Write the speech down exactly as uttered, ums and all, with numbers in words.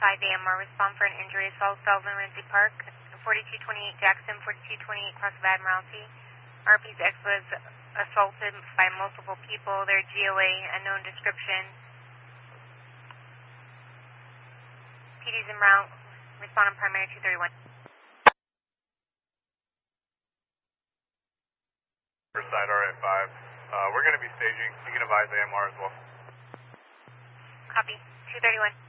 five A M R, respond for an injury, assault, Sullivan Lindsay Park, forty-two twenty-eight Jackson, forty-two twenty-eight cross of Admiralty. R P's X was assaulted by multiple people, their G O A, unknown description. P D's en route, respond on primary two thirty-one. Side R A five, uh, we're going to be staging, you can advise A M R as well. Copy, two thirty-one.